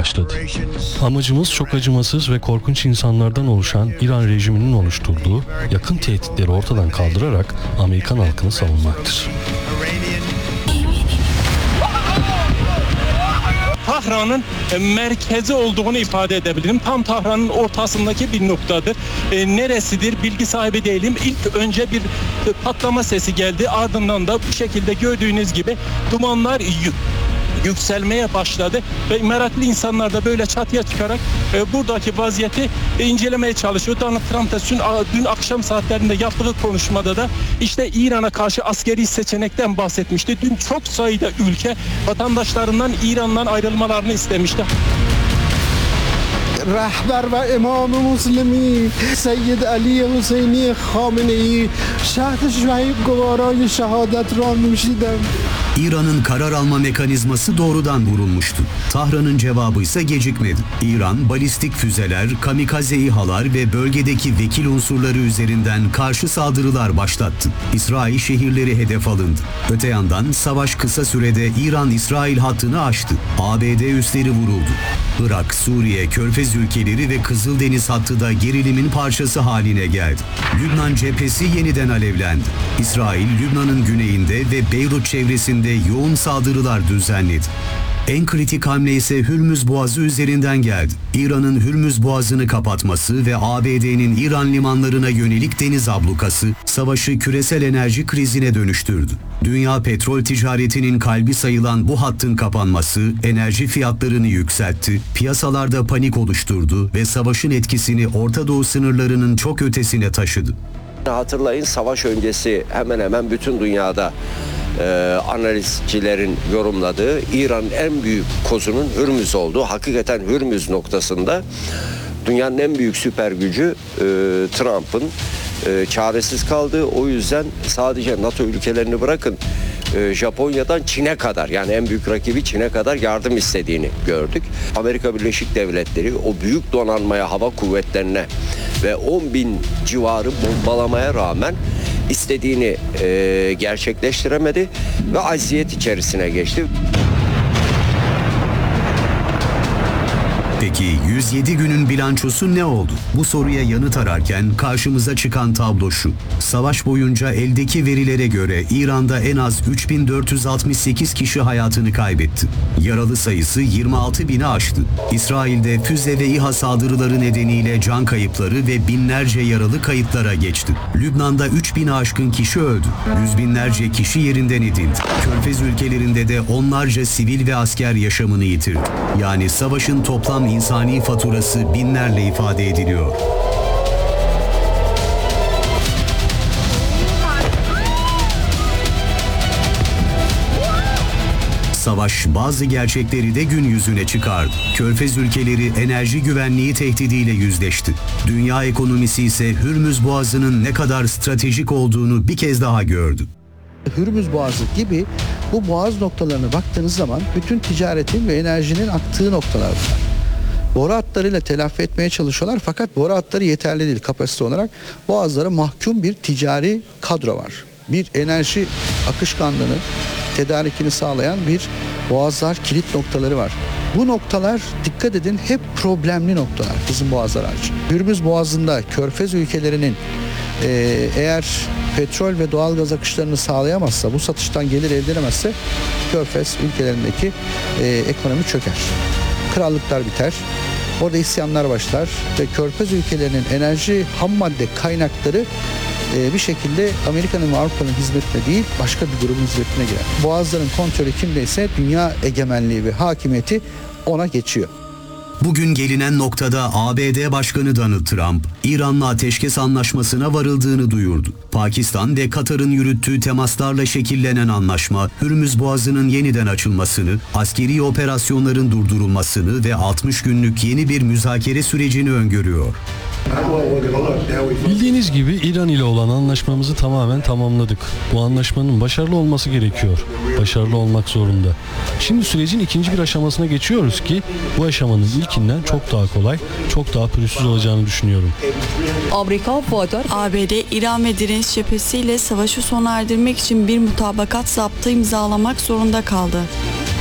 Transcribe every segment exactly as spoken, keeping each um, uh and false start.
başladı. Amacımız çok acımasız ve korkunç insanlardan oluşan İran rejiminin oluşturduğu yakın tehditleri ortadan kaldırarak Amerikan halkını savunmaktır. Tahran'ın merkezi olduğunu ifade edebilirim. Tam Tahran'ın ortasındaki bir noktadır. E, neresidir bilgi sahibi değilim. İlk önce bir patlama sesi geldi. Ardından da bu şekilde gördüğünüz gibi dumanlar yükselmeye başladı ve meraklı insanlar da böyle çatıya çıkarak e, buradaki vaziyeti e, incelemeye çalışıyor. Donald Trump da dün, dün akşam saatlerinde yaptığı konuşmada da işte İran'a karşı askeri seçenekten bahsetmişti. Dün çok sayıda ülke vatandaşlarından İran'dan ayrılmalarını istemişti. رهبر و امام مسلمین سید علی حسینی خامنه‌ای شهد شهید گوارای شهادت را نوشیدم. İran'ın karar alma mekanizması doğrudan vurulmuştu. Tahran'ın cevabı ise gecikmedi. İran, balistik füzeler, kamikaze İHA'lar ve bölgedeki vekil unsurları üzerinden karşı saldırılar başlattı. İsrail şehirleri hedef alındı. Öte yandan savaş kısa sürede İran-İsrail hattını aştı. A B D üsleri vuruldu. Irak, Suriye, Körfez ülkeleri ve Kızıldeniz hattı da gerilimin parçası haline geldi. Lübnan cephesi yeniden alevlendi. İsrail, Lübnan'ın güneyinde ve Beyrut çevresinde yoğun saldırılar düzenledi. En kritik hamle ise Hürmüz Boğazı üzerinden geldi. İran'ın Hürmüz Boğazı'nı kapatması ve A B D'nin İran limanlarına yönelik deniz ablukası savaşı küresel enerji krizine dönüştürdü. Dünya petrol ticaretinin kalbi sayılan bu hattın kapanması enerji fiyatlarını yükseltti, piyasalarda panik oluşturdu ve savaşın etkisini Orta Doğu sınırlarının çok ötesine taşıdı. Hatırlayın, savaş öncesi hemen hemen bütün dünyada e, analizcilerin yorumladığı İran'ın en büyük kozunun Hürmüz olduğu, hakikaten Hürmüz noktasında dünyanın en büyük süper gücü e, Trump'ın e, çaresiz kaldığı, o yüzden sadece NATO ülkelerini bırakın e, Japonya'dan Çin'e kadar, yani en büyük rakibi Çin'e kadar yardım istediğini gördük. Amerika Birleşik Devletleri o büyük donanmaya, hava kuvvetlerine ve on bin civarı bombalamaya rağmen istediğini e, gerçekleştiremedi ve aziyet içerisine geçti. Peki yüz yedi günün bilançosu ne oldu? Bu soruya yanıt ararken karşımıza çıkan tablo şu. Savaş boyunca eldeki verilere göre İran'da en az üç bin dört yüz altmış sekiz kişi hayatını kaybetti. Yaralı sayısı yirmi altı bini aştı. İsrail'de füze ve İHA saldırıları nedeniyle can kayıpları ve binlerce yaralı kayıtlara geçti. Lübnan'da üç bini aşkın kişi öldü. Yüz binlerce kişi yerinden edildi. Körfez ülkelerinde de onlarca sivil ve asker yaşamını yitirdi. Yani savaşın toplam insani faturası binlerle ifade ediliyor. Savaş bazı gerçekleri de gün yüzüne çıkardı. Körfez ülkeleri enerji güvenliği tehdidiyle yüzleşti. Dünya ekonomisi ise Hürmüz Boğazı'nın ne kadar stratejik olduğunu bir kez daha gördü. Hürmüz Boğazı gibi bu boğaz noktalarına baktığınız zaman bütün ticaretin ve enerjinin aktığı noktalar bunlar. Boru hatlarıyla telafi etmeye çalışıyorlar fakat boru hatları yeterli değil kapasite olarak. Boğazlara mahkum bir ticari kadro var. Bir enerji akışkanlığını, tedarikini sağlayan bir boğazlar kilit noktaları var. Bu noktalar, dikkat edin, hep problemli noktalar bizim boğazlar hariç. Hürmüz Boğazı'nda Körfez ülkelerinin e, eğer petrol ve doğalgaz akışlarını sağlayamazsa, bu satıştan gelir elde edemezse Körfez ülkelerindeki e, ekonomi çöker. Krallıklar biter. Orada isyanlar başlar ve Körfez ülkelerinin enerji ham madde kaynakları e, bir şekilde Amerika'nın ve Avrupa'nın hizmetine değil başka bir grubun hizmetine girer. Boğazların kontrolü kimdeyse dünya egemenliği ve hakimiyeti ona geçiyor. Bugün gelinen noktada A B D Başkanı Donald Trump, İran'la ateşkes anlaşmasına varıldığını duyurdu. Pakistan ve Katar'ın yürüttüğü temaslarla şekillenen anlaşma, Hürmüz Boğazı'nın yeniden açılmasını, askeri operasyonların durdurulmasını ve altmış günlük yeni bir müzakere sürecini öngörüyor. Bildiğiniz gibi İran ile olan anlaşmamızı tamamen tamamladık. Bu anlaşmanın başarılı olması gerekiyor. Başarılı olmak zorunda. Şimdi sürecin ikinci bir aşamasına geçiyoruz ki bu aşamanın ilkinden çok daha kolay, çok daha pürüzsüz olacağını düşünüyorum. Amerika vadar A B D, İran ve direniş cephesiyle savaşı sona erdirmek için bir mutabakat zaptı imzalamak zorunda kaldı.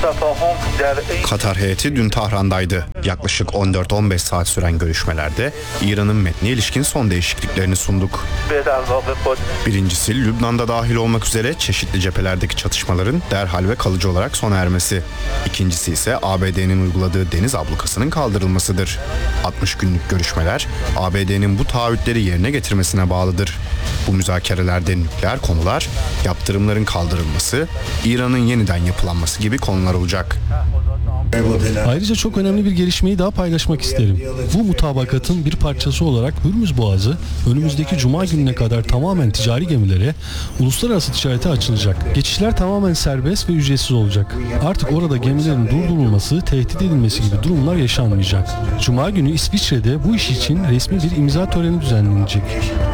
Katar heyeti dün Tahran'daydı. Yaklaşık on dört on beş saat süren görüşmelerde İran'ın metne ilişkin son değişikliklerini sunduk. Birincisi, Lübnan'da dahil olmak üzere çeşitli cephelerdeki çatışmaların derhal ve kalıcı olarak sona ermesi. İkincisi ise A B D'nin uyguladığı deniz ablukasının kaldırılmasıdır. altmış günlük görüşmeler A B D'nin bu taahhütleri yerine getirmesine bağlıdır. Bu müzakerelerde nükleer konular, yaptırımların kaldırılması, İran'ın yeniden yapılanması gibi konular olacak. Ayrıca çok önemli bir gelişmeyi daha paylaşmak isterim. Bu mutabakatın bir parçası olarak Hürmüz Boğazı önümüzdeki Cuma gününe kadar tamamen ticari gemilere, uluslararası ticarete açılacak. Geçişler tamamen serbest ve ücretsiz olacak. Artık orada gemilerin durdurulması, tehdit edilmesi gibi durumlar yaşanmayacak. Cuma günü İsviçre'de bu iş için resmi bir imza töreni düzenlenecek.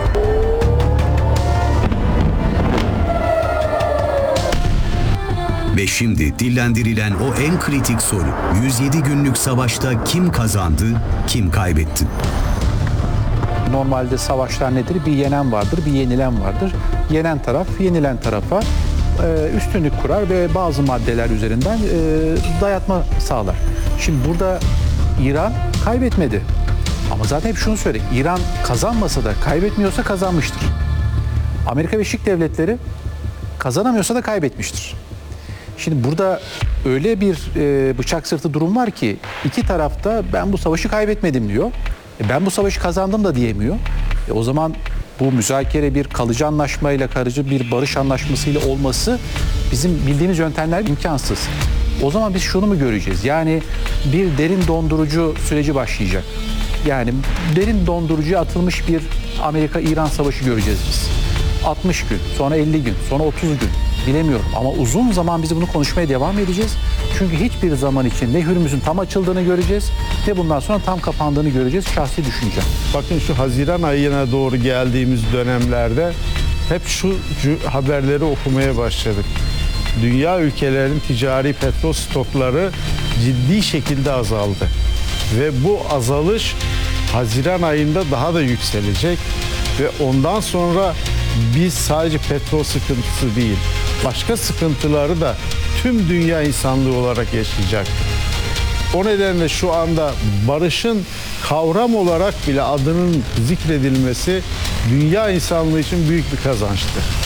Ve şimdi dillendirilen o en kritik soru. yüz yedi günlük savaşta kim kazandı, kim kaybetti? Normalde savaşlar nedir? Bir yenen vardır, bir yenilen vardır. Yenen taraf, yenilen tarafa e, üstünlük kurar ve bazı maddeler üzerinden e, dayatma sağlar. Şimdi burada İran kaybetmedi. Ama zaten hep şunu söyle, İran kazanmasa da kaybetmiyorsa kazanmıştır. Amerika Birleşik Devletleri kazanamıyorsa da kaybetmiştir. Şimdi burada öyle bir e, bıçak sırtı durum var ki iki tarafta ben bu savaşı kaybetmedim diyor. E, ben bu savaşı kazandım da diyemiyor. E, o zaman bu müzakere bir kalıcı anlaşmayla, kalıcı bir barış anlaşmasıyla olması bizim bildiğimiz yöntemler imkansız. O zaman biz şunu mu göreceğiz? Yani bir derin dondurucu süreci başlayacak. Yani derin dondurucuya atılmış bir Amerika-İran savaşı göreceğiz biz. altmış gün, sonra elli gün, sonra otuz gün. Bilemiyorum ama uzun zaman biz bunu konuşmaya devam edeceğiz. Çünkü hiçbir zaman için ne Hürmüz'ün tam açıldığını göreceğiz ne bundan sonra tam kapandığını göreceğiz. Şahsi düşüncem. Bakın şu Haziran ayına doğru geldiğimiz dönemlerde hep şu haberleri okumaya başladık. Dünya ülkelerinin ticari petrol stokları ciddi şekilde azaldı. Ve bu azalış Haziran ayında daha da yükselecek. Ve ondan sonra biz sadece petrol sıkıntısı değil, başka sıkıntıları da tüm dünya insanlığı olarak yaşayacak. O nedenle şu anda barışın kavram olarak bile adının zikredilmesi dünya insanlığı için büyük bir kazançtır.